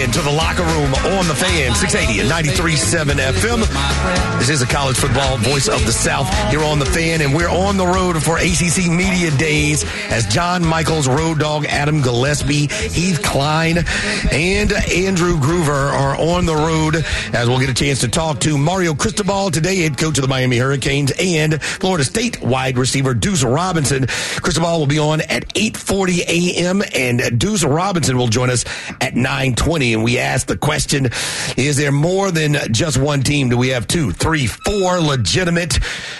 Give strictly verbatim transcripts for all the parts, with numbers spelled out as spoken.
into the locker room on the Fan, six eighty and ninety-three point seven F M. This is a college football voice of the South here on the Fan, and we're on the road for A C C Media Days as John Michaels, Road Dogg, Adam Gillespie, Heath Klein, and Andrew Groover are on the road as we'll get a chance to talk to Mario Cristobal today, head coach of the Miami Hurricanes, and Florida State wide receiver Deuce Robinson. Cristobal will be on at eight forty a.m. and Deuce Robinson will join us at nine twenty. And we asked the question, is there more than just one team? Do we have two, three, four legitimate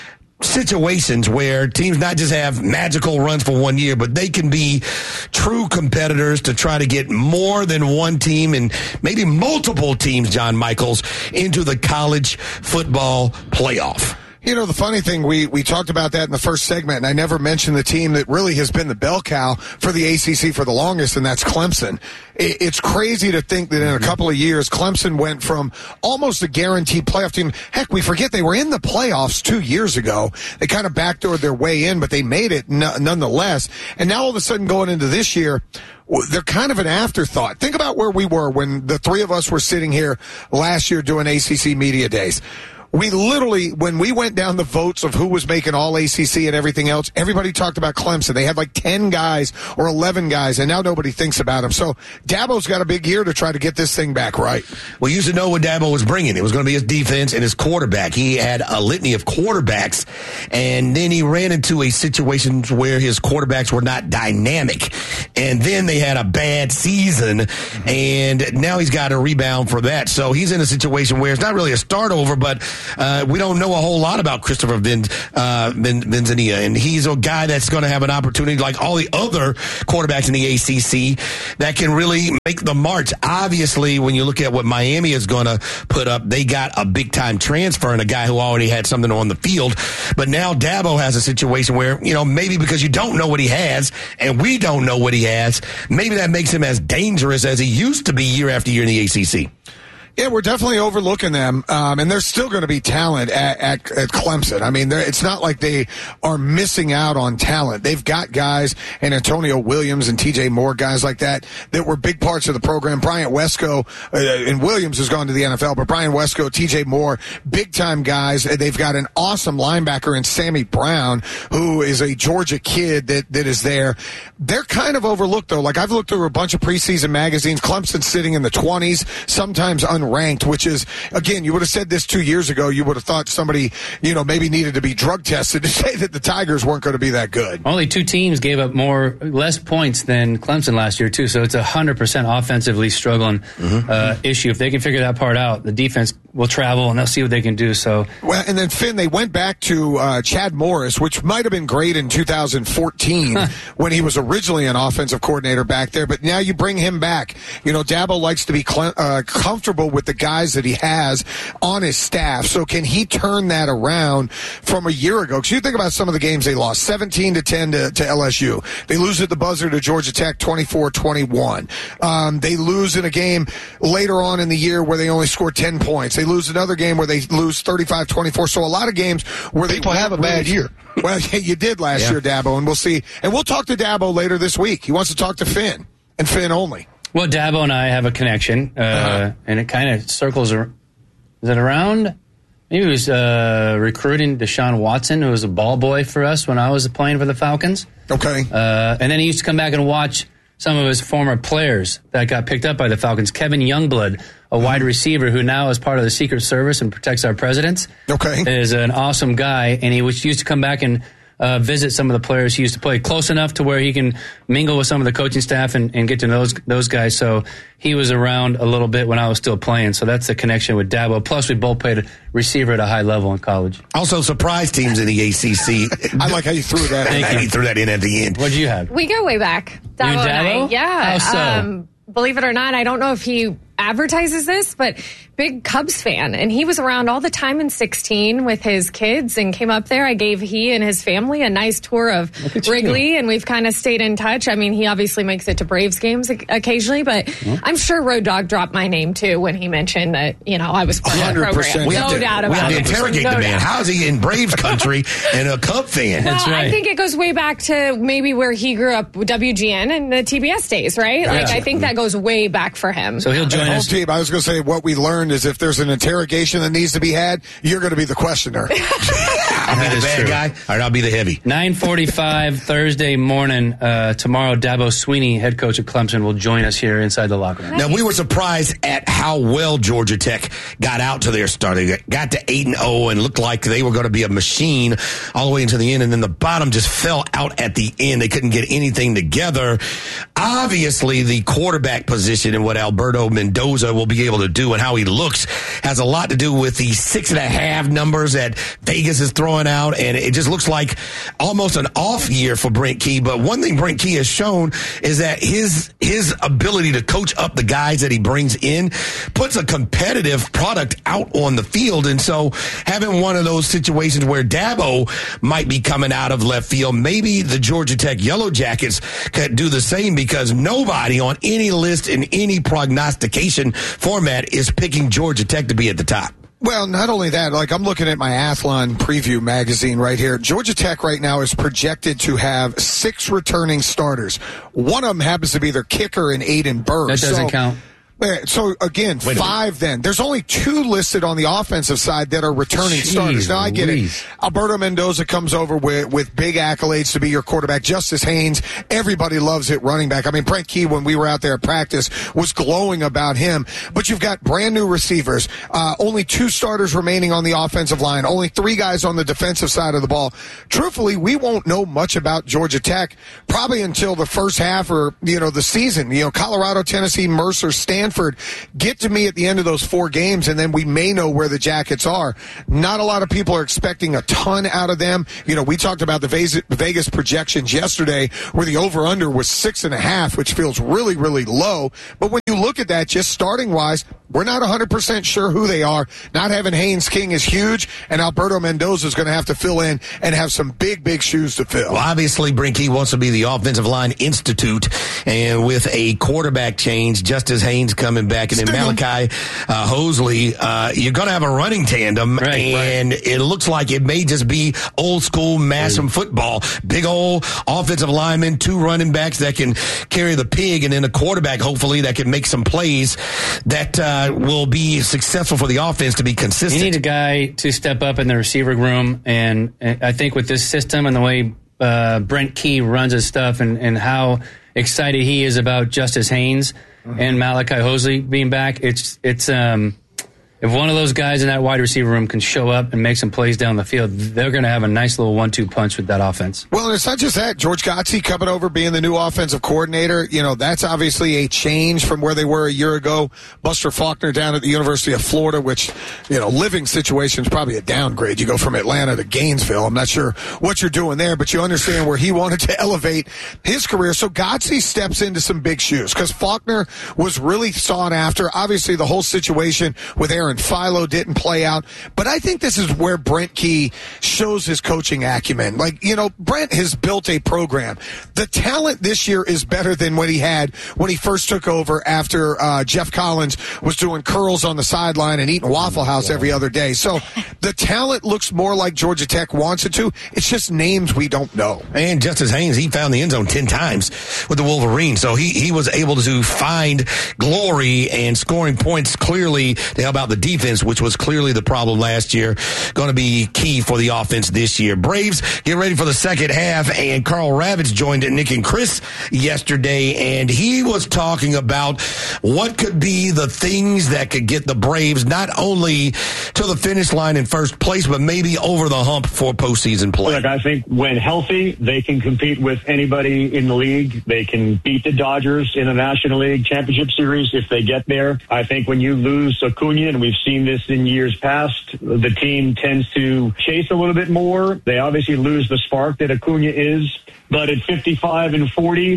situations where teams not just have magical runs for one year, but they can be true competitors to try to get more than one team and maybe multiple teams, John Michaels, into the college football playoff? You know, the funny thing, we, we talked about that in the first segment, and I never mentioned the team that really has been the bell cow for the A C C for the longest, and that's Clemson. It, it's crazy to think that in a couple of years, Clemson went from almost a guaranteed playoff team. Heck, we forget they were in the playoffs two years ago. They kind of backdoored their way in, but they made it n- nonetheless. And now all of a sudden going into this year, they're kind of an afterthought. Think about where we were when the three of us were sitting here last year doing A C C Media Days. We literally, when we went down the votes of who was making all A C C and everything else, everybody talked about Clemson. They had like ten guys or eleven guys, and now nobody thinks about them. So Dabo's got a big year to try to get this thing back right. We used to know what Dabo was bringing. It was going to be his defense and his quarterback. He had a litany of quarterbacks, and then he ran into a situation where his quarterbacks were not dynamic. And then they had a bad season, and now he's got a rebound for that. So he's in a situation where it's not really a start over, but Uh, we don't know a whole lot about Christopher Vin, uh, Vin, Vinzania, and he's a guy that's going to have an opportunity like all the other quarterbacks in the A C C that can really make the march. Obviously, when you look at what Miami is going to put up, they got a big-time transfer and a guy who already had something on the field. But now Dabo has a situation where, you know, maybe because you don't know what he has and we don't know what he has, maybe that makes him as dangerous as he used to be year after year in the A C C. Yeah, we're definitely overlooking them, um, and there's still going to be talent at, at, at Clemson. I mean, it's not like they are missing out on talent. They've got guys, and Antonio Williams and T J Moore, guys like that, that were big parts of the program. Bryant Wesco, uh, and Williams has gone to the N F L, but Bryant Wesco, T J Moore, big-time guys. They've got an awesome linebacker in Sammy Brown, who is a Georgia kid that, that is there. They're kind of overlooked, though. Like, I've looked through a bunch of preseason magazines. Clemson's sitting in the twenties, sometimes unranked. Ranked, which is, again, you would have said this two years ago, you would have thought somebody, you know, maybe needed to be drug tested to say that the Tigers weren't going to be that good. Only two teams gave up more, less points than Clemson last year, too, so it's a one hundred percent offensively struggling mm-hmm. uh, issue. If they can figure that part out, the defense will travel, and they'll see what they can do. So, well, and then, Finn, they went back to uh, Chad Morris, which might have been great in two thousand fourteen huh. when he was originally an offensive coordinator back there, but now you bring him back. You know, Dabo likes to be cl- uh, comfortable with the guys that he has on his staff. So can he turn that around from a year ago? Because you think about some of the games they lost, seventeen to ten to, to L S U. They lose at the buzzer to Georgia Tech, twenty-four twenty-one. Um, they lose in a game later on in the year where they only score ten points. They lose another game where they lose thirty-five twenty-four. So a lot of games where People they have a bad year. Well, you did last yeah. year, Dabo, and we'll see. And we'll talk to Dabo later this week. He wants to talk to Finn, and Finn only. Well, Dabo and I have a connection, uh, uh-huh. and it kind of circles. Is it around? Maybe he was uh, recruiting Deshaun Watson, who was a ball boy for us when I was playing for the Falcons. Okay. Uh, and then he used to come back and watch some of his former players that got picked up by the Falcons. Kevin Youngblood, a wide receiver who now is part of the Secret Service and protects our presidents. Okay. Is an awesome guy, and he used to come back and Uh, visit some of the players he used to play close enough to where he can mingle with some of the coaching staff and, and get to know those, those guys. So he was around a little bit when I was still playing. So that's the connection with Dabo. Plus, we both played receiver at a high level in college. Also, surprise teams in the A C C. I like how you threw that in. He threw that in at the end. What did you have? We go way back. Dabo you and Dabo? And I. Yeah. How so? Um, believe it or not, I don't know if he advertises this, but big Cubs fan, and he was around all the time in sixteen with his kids and came up there. I gave he and his family a nice tour of Wrigley, you. and we've kind of stayed in touch. I mean, he obviously makes it to Braves games occasionally, but mm-hmm. I'm sure Road Dogg dropped my name too when he mentioned that, you know, I was part of the program. We no to, doubt about it. We have to interrogate no the man. doubt. How is he in Braves country and a Cub fan? Well, That's right. I think it goes way back to maybe where he grew up with W G N and the T B S days, right? Yeah. Like, I think that goes way back for him. So he'll join us. Team, I was going to say, what we learned is if there's an interrogation that needs to be had, you're going to be the questioner. I'll be the bad true. guy, or I'll be the heavy. nine forty-five Thursday morning, uh, tomorrow, Dabo Swinney, head coach of Clemson, will join us here inside the locker room. Now, we were surprised at how well Georgia Tech got out to their start. They got to eight and oh and looked like they were going to be a machine all the way into the end, and then the bottom just fell out at the end. They couldn't get anything together. Obviously, the quarterback position and what Alberto Mendoza will be able to do and how he looks has a lot to do with the six and a half numbers that Vegas is throwing out, and it just looks like almost an off year for Brent Key. But one thing Brent Key has shown is that his his ability to coach up the guys that he brings in puts a competitive product out on the field. And so having one of those situations where Dabo might be coming out of left field, maybe the Georgia Tech Yellow Jackets could do the same, because nobody on any list in any prognostication format is picking Georgia Tech to be at the top. Well, not only that, like I'm looking at my Athlon preview magazine right here. Georgia Tech right now is projected to have six returning starters. One of them happens to be their kicker in Aiden Burr. That doesn't so, count. So, again, Wait five then. There's only two listed on the offensive side that are returning Jeez starters. Now, I get Louise. it. Alberto Mendoza comes over with, with big accolades to be your quarterback. Justice Haynes, everybody loves it running back. I mean, Brent Key, when we were out there at practice, was glowing about him. But you've got brand new receivers. Uh, only two starters remaining on the offensive line. Only three guys on the defensive side of the ball. Truthfully, we won't know much about Georgia Tech probably until the first half or, you know, the season. You know, Colorado, Tennessee, Mercer, Stanford. Get to me at the end of those four games, and then we may know where the Jackets are. Not a lot of people are expecting a ton out of them. You know, we talked about the Vegas projections yesterday where the over-under was six and a half, which feels really, really low. But when you look at that, just starting-wise, we're not one hundred percent sure who they are. Not having Haynes King is huge, and Alberto Mendoza is going to have to fill in and have some big, big shoes to fill. Well, obviously, Brinky wants to be the offensive line institute, and with a quarterback change, Justice Haynes coming back, and then Malachi uh, Hosley, uh, you're going to have a running tandem, right, and right. it looks like it may just be old-school Masham football. Big old offensive linemen, two running backs that can carry the pig, and then a quarterback, hopefully, that can make some plays that uh, will be successful for the offense to be consistent. You need a guy to step up in the receiver room, and, and I think with this system and the way uh, Brent Key runs his stuff and, and how excited he is about Justice Haynes mm-hmm. and Malachi Hosley being back, it's it's um, if one of those guys in that wide receiver room can show up and make some plays down the field, they're going to have a nice little one two punch with that offense. Well, and it's not just that. George Godsey coming over, being the new offensive coordinator, you know, that's obviously a change from where they were a year ago. Buster Faulkner down at the University of Florida, which, you know, living situation is probably a downgrade. You go from Atlanta to Gainesville. I'm not sure what you're doing there, but you understand where he wanted to elevate his career. So Godsey steps into some big shoes because Faulkner was really sought after. Obviously, the whole situation with Aaron Philo didn't play out, but I think this is where Brent Key shows his coaching acumen. Like, you know, Brent has built a program. The talent this year is better than what he had when he first took over after uh, Jeff Collins was doing curls on the sideline and eating Waffle House every other day. So the talent looks more like Georgia Tech wants it to. It's just names we don't know. And Justice Haynes, he found the end zone ten times with the Wolverines, so he, he was able to find glory and scoring points clearly to help out the defense, which was clearly the problem last year. Going to be key for the offense this year. Braves get ready for the second half, and Carl Ravitz joined Nick and Chris yesterday, and he was talking about what could be the things that could get the Braves not only to the finish line in first place, but maybe over the hump for postseason play. Look, I think when healthy, they can compete with anybody in the league. They can beat the Dodgers in the National League Championship Series if they get there. I think when you lose Acuna, and we've seen this in years past, the team tends to chase a little bit more. They obviously lose the spark that Acuna is, but at fifty-five and forty,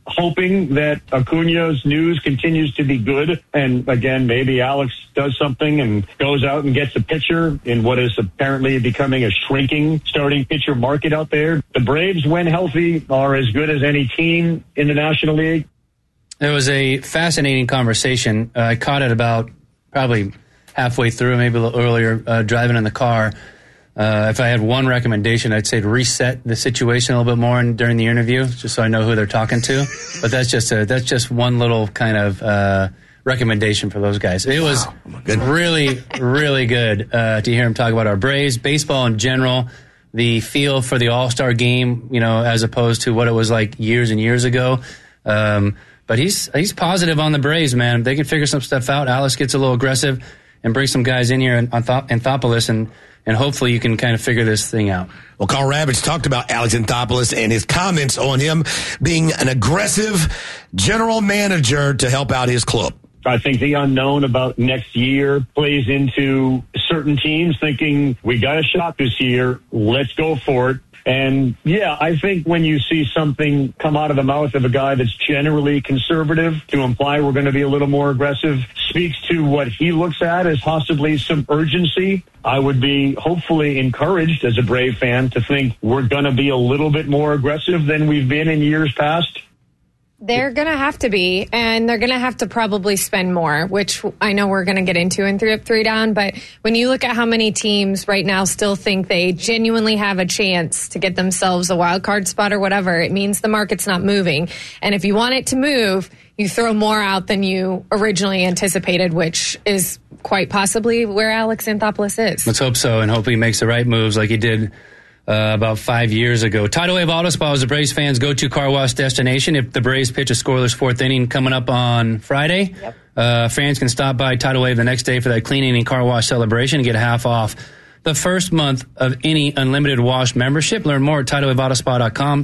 hoping that Acuna's news continues to be good. And again, maybe Alex does something and goes out and gets a pitcher in what is apparently becoming a shrinking starting pitcher market out there. The Braves, when healthy, are as good as any team in the National League. It was a fascinating conversation. Uh, I caught it about probably halfway through, maybe a little earlier, uh, driving in the car. Uh, if I had one recommendation, I'd say to reset the situation a little bit more in, during the interview, just so I know who they're talking to. But that's just a, that's just one little kind of uh, recommendation for those guys. It was wow. really, really good uh, to hear him talk about our Braves, baseball in general, the feel for the All-Star game, you know, as opposed to what it was like years and years ago. Um, but he's he's positive on the Braves, man. They can figure some stuff out. Alex gets a little aggressive and brings some guys in here in Anthopoulos, and and hopefully you can kind of figure this thing out. Well, Carl Ravitch talked about Alex Anthopoulos and his comments on him being an aggressive general manager to help out his club. I think the unknown about next year plays into certain teams thinking, we got a shot this year, let's go for it. And, yeah, I think when you see something come out of the mouth of a guy that's generally conservative, to imply we're going to be a little more aggressive, speaks to what he looks at as possibly some urgency. I would be hopefully encouraged as a Brave fan to think we're going to be a little bit more aggressive than we've been in years past. They're going to have to be, and they're going to have to probably spend more, which I know we're going to get into in three up, three down. But when you look at how many teams right now still think they genuinely have a chance to get themselves a wild card spot or whatever, it means the market's not moving. And if you want it to move, you throw more out than you originally anticipated, which is quite possibly where Alex Anthopoulos is. Let's hope so, and hope he makes the right moves like he did Uh, about five years ago. Tidal Wave Auto Spa is the Braves fans' go-to car wash destination. If the Braves pitch a scoreless fourth inning coming up on Friday, yep. uh, fans can stop by Tidal Wave the next day for that cleaning and car wash celebration and get half off the first month of any unlimited wash membership. Learn more at tidal wave autospa dot com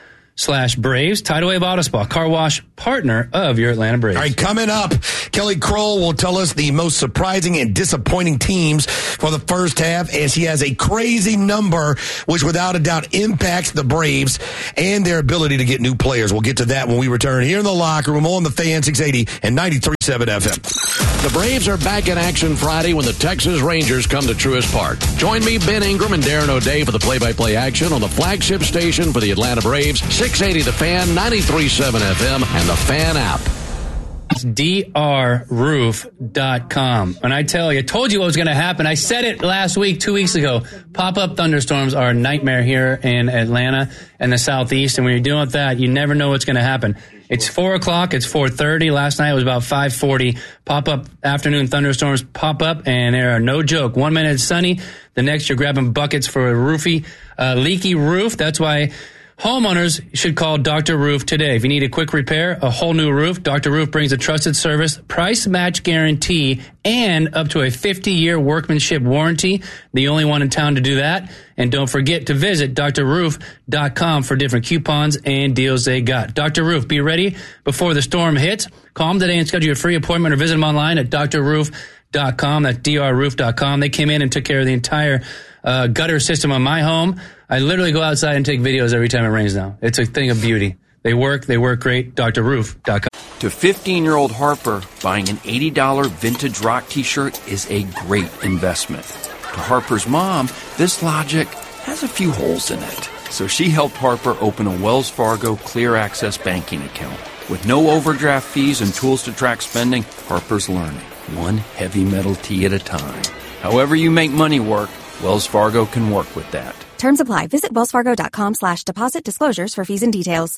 slash Braves. Tidal Wave Auto Spa, car wash partner of your Atlanta Braves. All right, coming up, Kelly Kroll will tell us the most surprising and disappointing teams for the first half, and she has a crazy number which without a doubt impacts the Braves and their ability to get new players. We'll get to that when we return here in the locker room on the Fan six eighty and ninety-three point seven F M. The Braves are back in action Friday when the Texas Rangers come to Truist Park. Join me, Ben Ingram, and Darren O'Day for the play-by-play action on the flagship station for the Atlanta Braves, six eighty The Fan, ninety-three point seven F M, and the Fan app. It's D R roof dot com. And I tell you, I told you what was going to happen. I said it last week, two weeks ago. Pop-up thunderstorms are a nightmare here in Atlanta and the Southeast. And when you're dealing with that, you never know what's going to happen. It's four o'clock. It's four thirty. Last night it was about five forty. Pop-up afternoon thunderstorms pop up, and they are no joke. One minute it's sunny. The next you're grabbing buckets for a roofy, uh, leaky roof. That's why homeowners should call Doctor Roof today. If you need a quick repair, a whole new roof, Doctor Roof brings a trusted service, price match guarantee, and up to a fifty-year workmanship warranty. The only one in town to do that. And don't forget to visit D R roof dot com for different coupons and deals they got. Doctor Roof, be ready before the storm hits. Call them today and schedule a free appointment or visit them online at D R roof dot com. That's D R roof dot com. They came in and took care of the entire uh, gutter system on my home. I literally go outside and take videos every time it rains now. It's a thing of beauty. They work. They work great. D R roof dot com. To fifteen-year-old Harper, buying an eighty dollars vintage rock T-shirt is a great investment. To Harper's mom, this logic has a few holes in it. So she helped Harper open a Wells Fargo Clear Access banking account. With no overdraft fees and tools to track spending, Harper's learning, one heavy metal tee at a time. However you make money work, Wells Fargo can work with that. Terms apply. Visit wells fargo dot com slash deposit disclosures for fees and details.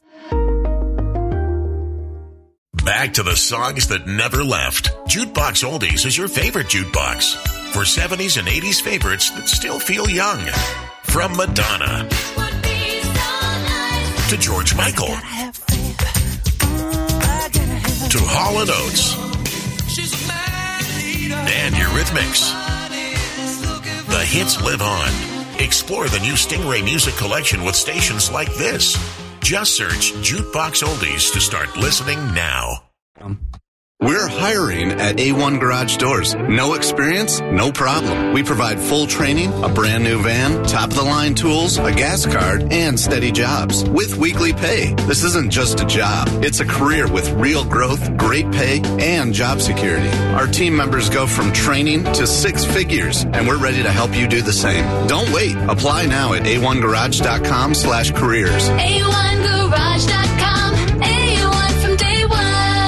Back to the songs that never left. Jukebox Oldies is your favorite jukebox. For seventies and eighties favorites that still feel young. From Madonna to George Michael to Hall and Oates and Eurythmics. The hits live on. Explore the new Stingray music collection with stations like this. Just search Jukebox Oldies to start listening now. Um, We're hiring at A one Garage Doors. No experience? No problem. We provide full training, a brand new van, top-of-the-line tools, a gas card, and steady jobs with weekly pay. This isn't just a job. It's a career with real growth, great pay, and job security. Our team members go from training to six figures, and we're ready to help you do the same. Don't wait. Apply now at a one garage dot com slash careers. a one garage dot com. A one from day one.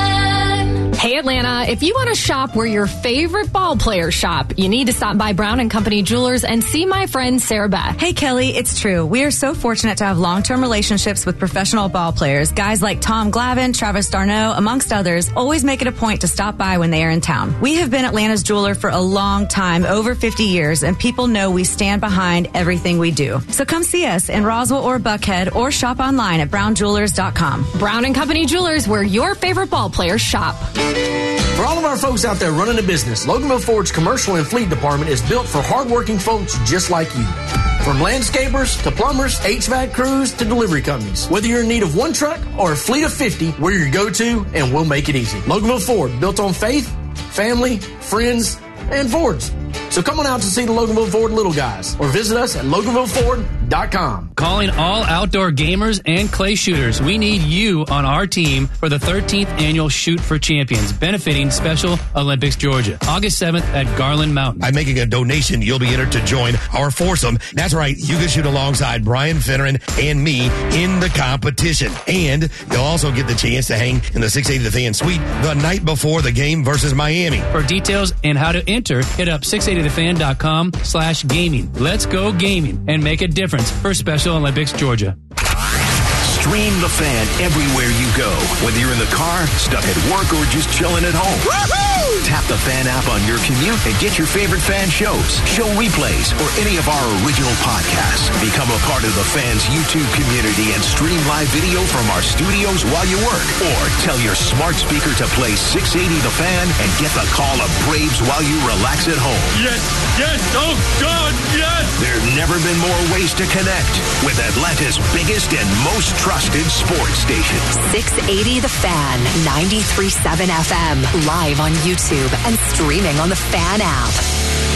Hey Atlanta, if you want to shop where your favorite ball players shop, you need to stop by Brown and Company Jewelers and see my friend Sarah Beth. Hey Kelly, it's true. We are so fortunate to have long-term relationships with professional ball players. Guys like Tom Glavine, Travis d'Arnaud, amongst others, always make it a point to stop by when they are in town. We have been Atlanta's jeweler for a long time, over fifty years, and people know we stand behind everything we do. So come see us in Roswell or Buckhead or shop online at brown jewelers dot com. Brown and Company Jewelers, where your favorite ball players shop. For all of our folks out there running a business, Loganville Ford's commercial and fleet department is built for hardworking folks just like you. From landscapers to plumbers, H V A C crews to delivery companies. Whether you're in need of one truck or a fleet of fifty, we're your go-to and we'll make it easy. Loganville Ford, built on faith, family, friends, and Fords. So come on out to see the Loganville Ford little guys or visit us at loganville ford dot com. Calling all outdoor gamers and clay shooters. We need you on our team for the thirteenth annual Shoot for Champions, benefiting Special Olympics Georgia, August seventh at Garland Mountain. By making a donation, you'll be entered to join our foursome. That's right, you can shoot alongside Brian Finneran and me in the competition. And you'll also get the chance to hang in the six eighty The Fan suite the night before the game versus Miami. For details and how to enter, hit up six eighty the fan dot com slash gaming. Let's go gaming and make a difference for Special Olympics Georgia. Stream The Fan everywhere you go. Whether you're in the car, stuck at work, or just chilling at home. Woo-hoo! Tap the Fan app on your commute and get your favorite Fan shows, show replays, or any of our original podcasts. Become a part of the Fan's YouTube community and stream live video from our studios while you work. Or tell your smart speaker to play six eighty The Fan and get the call of Braves while you relax at home. Yes, yes, oh God, yes! There's never been more ways to connect with Atlanta's biggest and most trusted sports station. six eighty The Fan, ninety-three point seven F M, live on YouTube and streaming on the Fan app.